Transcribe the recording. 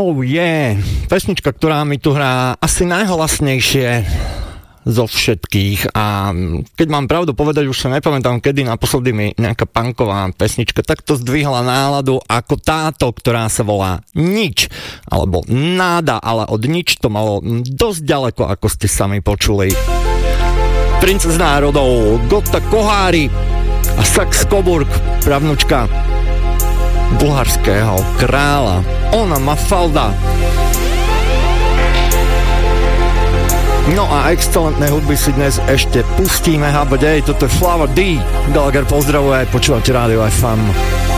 Oh yeah, pesnička, ktorá mi tu hrá asi najhlasnejšie zo všetkých a keď mám pravdu povedať, už sa nepamätám, kedy naposledy mi nejaká punková pesnička takto zdvihla náladu ako táto, ktorá sa volá Nič, alebo Náda, ale od nič to malo dosť ďaleko, ako ste sami počuli. Princes národov, Gotta Kohári a Sax Coburg, pravnučka bulharského kráľa Ona Mafalda. No a excelentné hudby si dnes ešte pustíme. HBD, toto je Flower D. Gallagher pozdravuje, počúvate Rádio FM.